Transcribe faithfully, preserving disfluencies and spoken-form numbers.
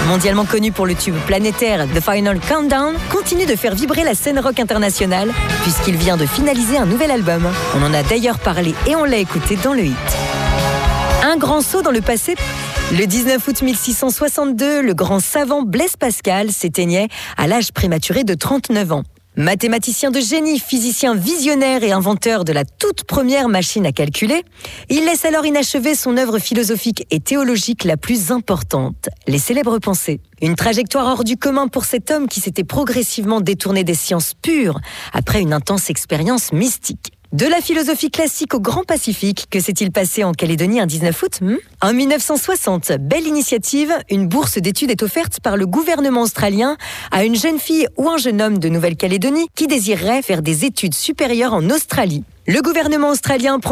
Mondialement connu pour le tube planétaire The Final Countdown, continue de faire vibrer la scène rock internationale puisqu'il vient de finaliser un nouvel album. On en a d'ailleurs parlé et on l'a écouté dans le hit. Un grand saut dans le passé. Le dix-neuf août mille six cent soixante-deux, le grand savant Blaise Pascal s'éteignait à l'âge prématuré de trente-neuf ans. Mathématicien de génie, physicien visionnaire et inventeur de la toute première machine à calculer, il laisse alors inachevée son œuvre philosophique et théologique la plus importante, les célèbres pensées. Une trajectoire hors du commun pour cet homme qui s'était progressivement détourné des sciences pures après une intense expérience mystique. De la philosophie classique au Grand Pacifique, que s'est-il passé en Calédonie un dix-neuf août hmm En mille neuf cent soixante, belle initiative, une bourse d'études est offerte par le gouvernement australien à une jeune fille ou un jeune homme de Nouvelle-Calédonie qui désirerait faire des études supérieures en Australie. Le gouvernement australien prend